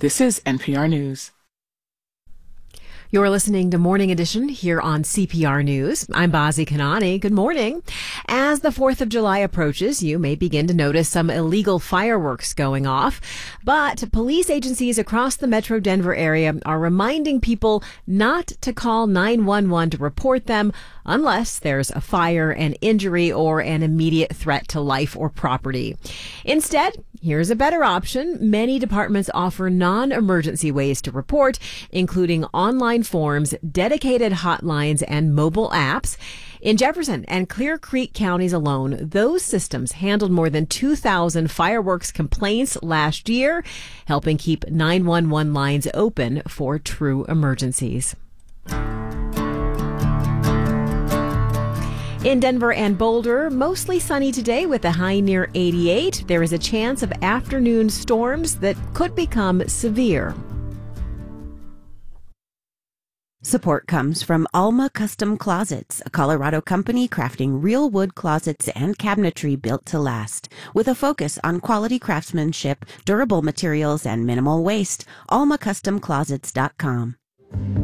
This is NPR News. You're listening to Morning Edition here on CPR News. I'm Bazi Kanani. Good morning. As the 4th of July approaches, you may begin to notice some illegal fireworks going off. But police agencies across the Metro Denver area are reminding people not to call 911 to report them unless there's a fire, an injury, or an immediate threat to life or property. Instead, here's a better option. Many departments offer non-emergency ways to report, including online forms, dedicated hotlines, and mobile apps. In Jefferson and Clear Creek counties alone, those systems handled more than 2,000 fireworks complaints last year, helping keep 911 lines open for true emergencies. In Denver and Boulder, mostly sunny today with a high near 88. There is a chance of afternoon storms that could become severe. Support comes from Alma Custom Closets, a Colorado company crafting real wood closets and cabinetry built to last. With a focus on quality craftsmanship, durable materials, and minimal waste, almacustomclosets.com.